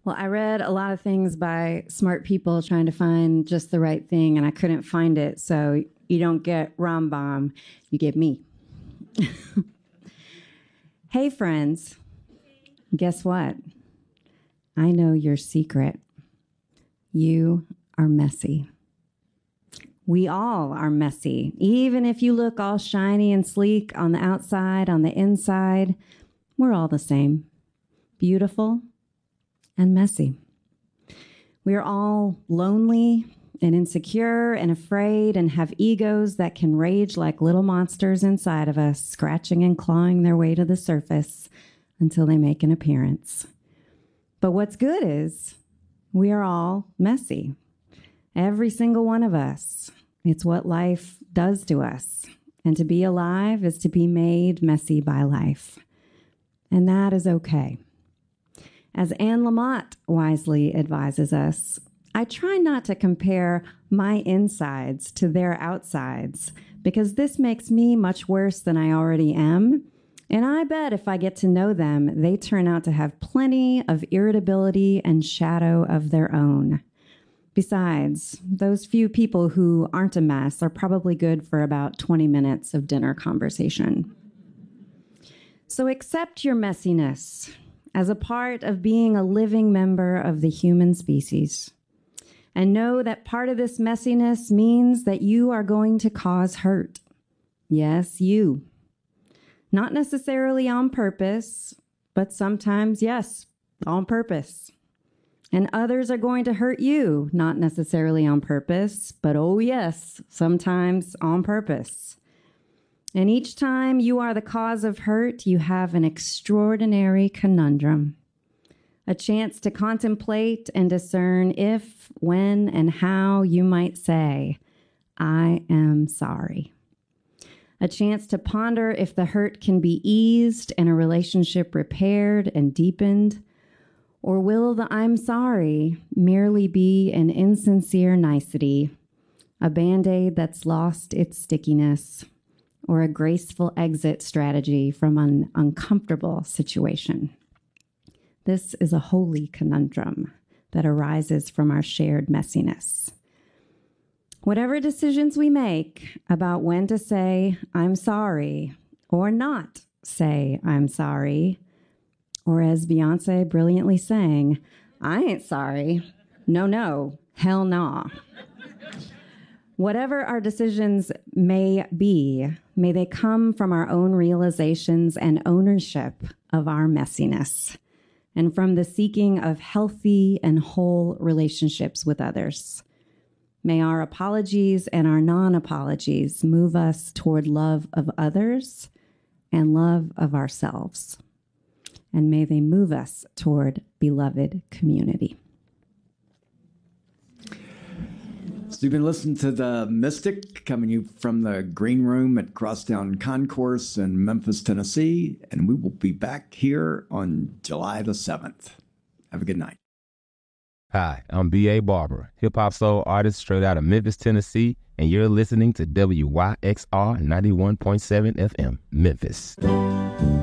Well, I read a lot of things by smart people trying to find just the right thing, and I couldn't find it. So you don't get Rambam, you get me. Hey, friends. Guess what? I know your secret. You are messy. We all are messy. Even if you look all shiny and sleek on the outside, on the inside, we're all the same. Beautiful and messy. We are all lonely and insecure and afraid and have egos that can rage like little monsters inside of us, scratching and clawing their way to the surface until they make an appearance. But what's good is we are all messy. Every single one of us. It's what life does to us. And to be alive is to be made messy by life. And that is okay. As Anne Lamott wisely advises us, I try not to compare my insides to their outsides because this makes me much worse than I already am. And I bet if I get to know them, they turn out to have plenty of irritability and shadow of their own. Besides, those few people who aren't a mess are probably good for about 20 minutes of dinner conversation. So accept your messiness as a part of being a living member of the human species. And know that part of this messiness means that you are going to cause hurt. Yes, you. Not necessarily on purpose, but sometimes, yes, on purpose. And others are going to hurt you, not necessarily on purpose, but oh yes, sometimes on purpose. And each time you are the cause of hurt, you have an extraordinary conundrum. A chance to contemplate and discern if, when, and how you might say, I am sorry. A chance to ponder if the hurt can be eased and a relationship repaired and deepened, or will the I'm sorry merely be an insincere nicety, a Band-Aid that's lost its stickiness, or a graceful exit strategy from an uncomfortable situation? This is a holy conundrum that arises from our shared messiness. Whatever decisions we make about when to say, I'm sorry, or not say, I'm sorry, or as Beyonce brilliantly sang, I ain't sorry. No, hell nah. Whatever our decisions may be, may they come from our own realizations and ownership of our messiness, and from the seeking of healthy and whole relationships with others. May our apologies and our non-apologies move us toward love of others and love of ourselves. And may they move us toward beloved community. So you've been listening to The Mystic, coming you from the Green Room at Crosstown Concourse in Memphis, Tennessee. And we will be back here on July the 7th. Have a good night. Hi, I'm B.A. Barber, hip-hop soul artist straight out of Memphis, Tennessee, and you're listening to WYXR 91.7 FM, Memphis.